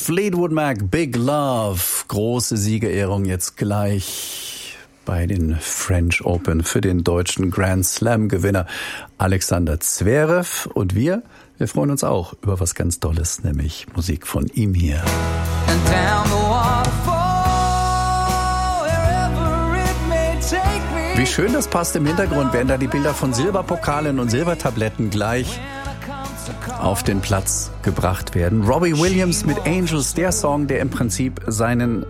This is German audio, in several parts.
Fleetwood Mac, Big Love. Große Siegerehrung jetzt gleich bei den French Open für den deutschen Grand Slam-Gewinner Alexander Zverev. Und wir freuen uns auch über was ganz Tolles, nämlich Musik von ihm hier. Wie schön das passt im Hintergrund, werden da die Bilder von Silberpokalen und Silbertabletten gleich auf den Platz gebracht werden. Robbie Williams mit Angels, der Song, der im Prinzip seinen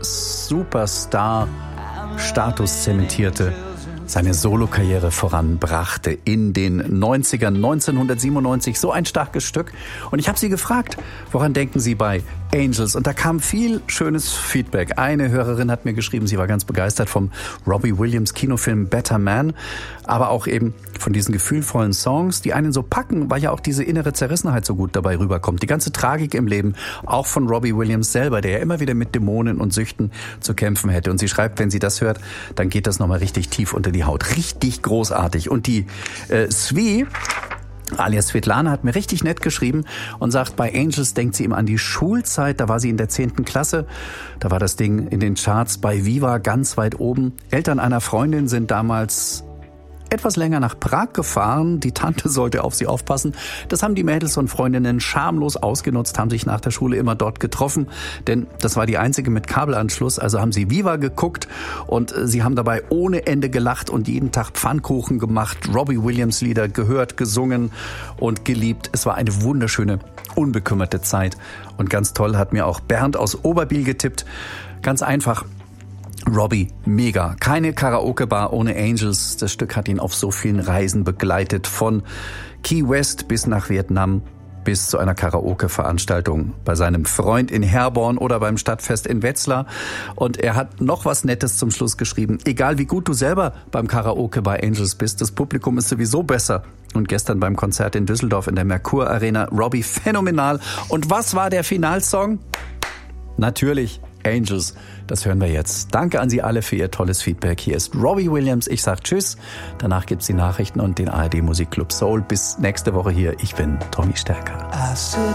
Superstar-Status zementierte, seine Solokarriere voranbrachte in den 90ern, 1997. So ein starkes Stück. Und ich habe Sie gefragt, woran denken Sie bei Angels? Und da kam viel schönes Feedback. Eine Hörerin hat mir geschrieben, sie war ganz begeistert vom Robbie Williams Kinofilm Better Man, aber auch eben von diesen gefühlvollen Songs, die einen so packen, weil ja auch diese innere Zerrissenheit so gut dabei rüberkommt. Die ganze Tragik im Leben, auch von Robbie Williams selber, der ja immer wieder mit Dämonen und Süchten zu kämpfen hätte. Und sie schreibt, wenn sie das hört, dann geht das nochmal richtig tief unter die Haut. Richtig großartig. Und die Svi, alias Svetlana, hat mir richtig nett geschrieben und sagt, bei Angels denkt sie ihm an die Schulzeit. Da war sie in der 10. Klasse. Da war das Ding in den Charts bei Viva ganz weit oben. Eltern einer Freundin sind damals etwas länger nach Prag gefahren. Die Tante sollte auf sie aufpassen. Das haben die Mädels und Freundinnen schamlos ausgenutzt, haben sich nach der Schule immer dort getroffen, denn das war die einzige mit Kabelanschluss. Also haben sie Viva geguckt und sie haben dabei ohne Ende gelacht und jeden Tag Pfannkuchen gemacht, Robbie Williams Lieder gehört, gesungen und geliebt. Es war eine wunderschöne, unbekümmerte Zeit. Und ganz toll hat mir auch Bernd aus Oberbiel getippt. Ganz einfach. Robbie, mega. Keine Karaoke-Bar ohne Angels. Das Stück hat ihn auf so vielen Reisen begleitet. Von Key West bis nach Vietnam bis zu einer Karaoke-Veranstaltung bei seinem Freund in Herborn oder beim Stadtfest in Wetzlar. Und er hat noch was Nettes zum Schluss geschrieben. Egal wie gut du selber beim Karaoke bei Angels bist, das Publikum ist sowieso besser. Und gestern beim Konzert in Düsseldorf in der Merkur Arena, Robbie phänomenal. Und was war der Finalsong? Natürlich Angels. Das hören wir jetzt. Danke an Sie alle für Ihr tolles Feedback. Hier ist Robbie Williams. Ich sage Tschüss. Danach gibt's die Nachrichten und den ARD Musikclub Soul. Bis nächste Woche hier. Ich bin Tommy Stärker.